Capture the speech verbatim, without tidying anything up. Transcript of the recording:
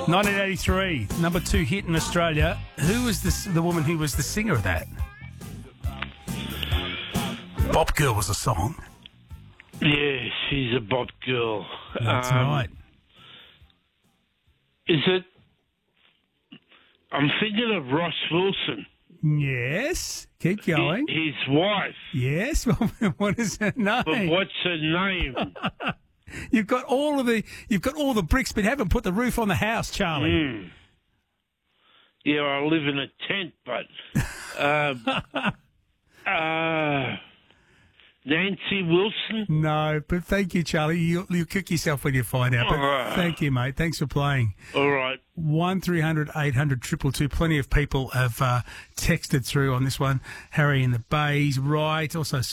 nineteen eighty-three, number two hit in Australia. Who was this, the woman who was the singer of that? Bop Girl was a song. Yeah, she's a bop girl. That's um, right. Is it... I'm thinking of Ross Wilson. Yes. Keep going. His, his wife. Yes. What is her name? But what's her name? You've got all of the you've got all the bricks, but haven't put the roof on the house, Charlie. Mm. Yeah, I live in a tent, but uh, uh, Nancy Wilson. No, but thank you, Charlie. You you kick yourself when you find out. But Uh. thank you, mate. Thanks for playing. All right. One three hundred eight hundred triple two. Plenty of people have uh, texted through on this one. Harry in the Bays, right? Also